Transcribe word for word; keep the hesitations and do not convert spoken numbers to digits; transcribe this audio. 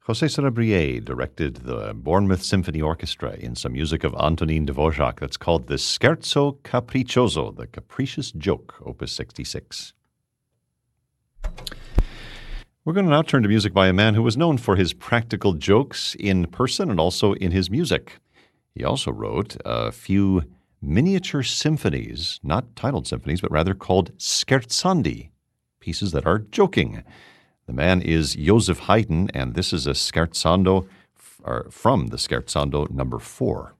José Sanabria directed the Bournemouth Symphony Orchestra in some music of Antonin Dvorak that's called the Scherzo Capriccioso, the Capricious Joke, Opus sixty-six. We're going to now turn to music by a man who was known for his practical jokes in person and also in his music. He also wrote a few miniature symphonies, not titled symphonies, but rather called scherzandi, pieces that are joking. The man is Joseph Haydn, and this is a scherzando f- from the scherzando number four.